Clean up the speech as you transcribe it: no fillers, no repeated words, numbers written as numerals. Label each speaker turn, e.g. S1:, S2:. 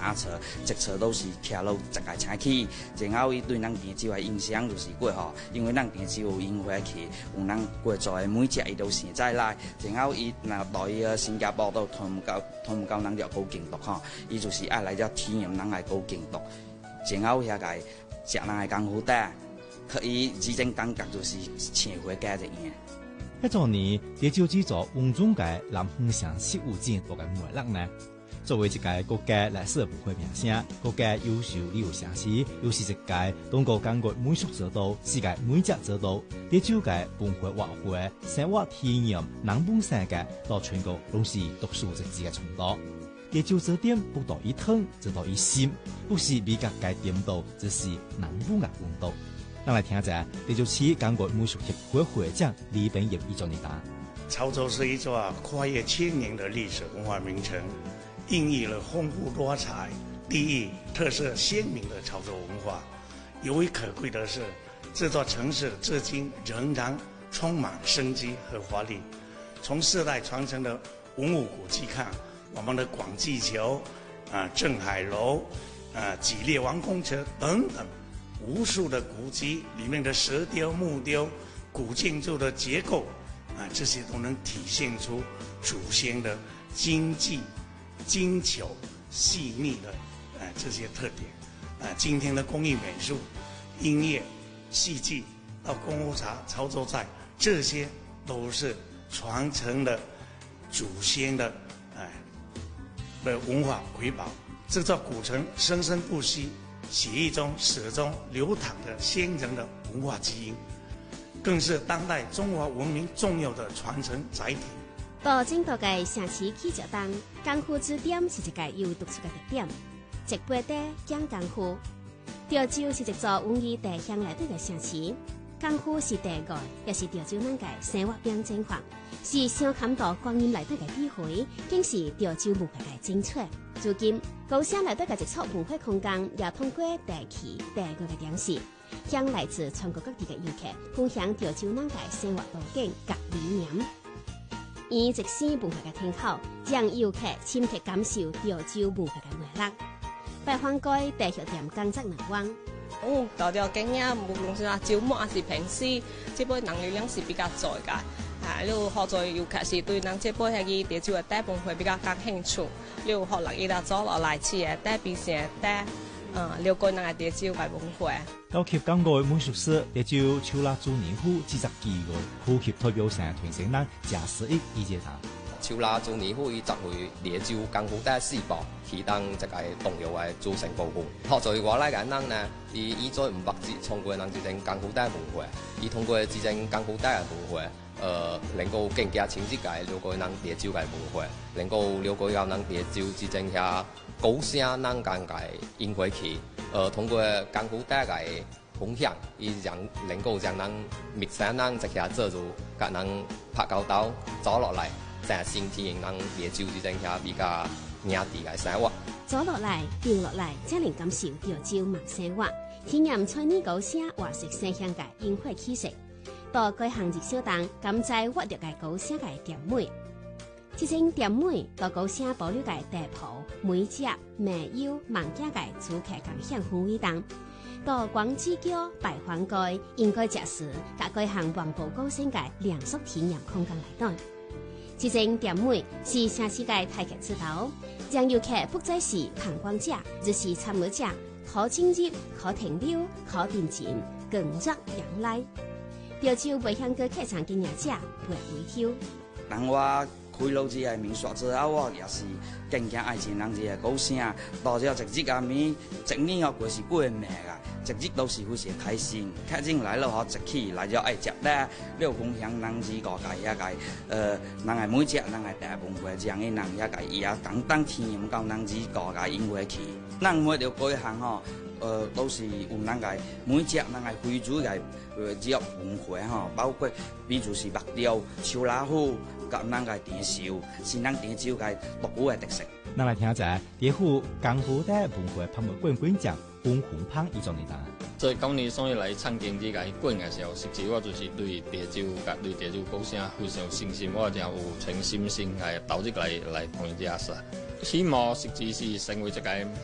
S1: 三车，一车都是骑到一架车去，然后伊对咱田州的影响就是过吼，因为咱田州有樱花去，有咱过做的每只伊都现在来，然后伊若到伊个新加坡都通唔到咱条高境度吼，伊就是爱来了体验咱的高境度，然后遐个食咱的功夫带，可以之前感觉就是青花加一样。
S2: 迄昨年，潮州制作王中介南方城食物展多个活力呢。作为一届国家历史文化名声，国家优秀旅游城市，又是一届中国中国美术之都，世界美食之都。潮州嘅文化活会、生活体验、南方世界到全国拢是独树一帜嘅程度。潮州这点不到一汤，只到一心，不是美甲嘅点度，只是南方嘅温度。咱来听一下潮州市中国美术协会会长李炳业伊做的答。
S3: 潮州是一座跨越千年的历史文化名城，孕育了丰富多彩、地域特色鲜明的潮州文化。尤为可贵的是，这座城市至今仍然充满生机和活力。从世代传承的文物古迹看，我们的广济桥、镇海楼、吉列王宫车等等。无数的古迹里面的石雕、木雕、古建筑的结构，这些都能体现出祖先的精细、精巧、细腻的这些特点。今天的工艺美术、音乐、戏剧到功夫茶、潮州菜，这些都是传承了祖先的文化瑰宝。这座古城生生不息。血液中始终流淌着先人的文化基因，更是当代中华文明重要的传承载体。
S4: 到整个嘅城市去食饭，功夫之点是一个有独出嘅特点。一杯茶讲功夫，潮州是一座文艺地乡内底嘅城市，功夫是地外，也是潮州人嘅生活标准化，是上坎到光阴内底嘅智慧，更是潮州文化嘅精粹。如今，高城内底嘅一处文化空间，也通过地气、地域嘅展示，向来自全国各地嘅游客分享潮州人嘅生活图景及理念。以一些文化嘅天口，让游客深刻感受潮州文化嘅魅力。拜访过地血店工作人员。
S5: 到条经验，无论是周末还是平时，这杯人流量是比较在噶。了好在游客是对咱这杯迄个潮州的茶文化比较感兴趣。了学人伊拉走落来吃的茶，变成茶，了解咱的潮州嘅文化。
S2: 高级中国美术史潮州秋腊主年府制作机构呼吸代表性传承人贾思义伊介绍。
S6: 秋腊主年府伊集会潮州功夫茶4部，去当一个重要的组成部分。好在外来嘅人呢，伊做唔捌通过咱这种功夫茶文化，伊通过这种功夫茶嘅文化。能够更加亲切嘅了解咱潮州嘅文化，能够了解到咱潮州之前遐高声咱讲嘅音乐器，通过功夫茶嘅分享，伊能够将咱密山咱这遐做入，甲咱拍交道走落来，真心体验咱潮州之前遐比较野地嘅生活。
S4: 走落来，停落来，才能感受潮州慢生活，体验村里高声活色生香嘅音乐气息。到各项日小档，甘在挖着嘅高声嘅店妹，这种店妹到高声保留嘅地铺、美食、美优、网家嘅主客共享氛围档，到广子桥、拜访街，应该食时，甲各项环保高声嘅良宿体验空间内底。这种店妹是城市嘅太客之道，让游客不再是旁观者，而是参与者，可进入、可停留、可定情，更入养来。潮州未向过客场经营者袂回头。
S1: 当我开了这个民宿之后，我也是更加爱情人这个高声。到了一日暗暝，一年过是过命啊，一日都是非常开心。客人来了后，一起来了爱食茶，了分享咱这个遐个咱的每食咱的茶文化，这样的人遐个伊也当体验到咱这个音乐器。咱每条各项吼。都是有咱个每只咱个非洲个只要文化吼，包括比如是木雕、手拉虎、甲咱个电绣，是咱潮州个独有的特色。
S2: 咱来听一下潮府功夫茶文化拍卖冠奖翁洪芳伊种的答案。
S7: 在今年所以来参加这个馆的时候，实际我就是对潮州甲对潮州高声非常有信心，我真有全心心来投入来参加噻。希望实际是成为一个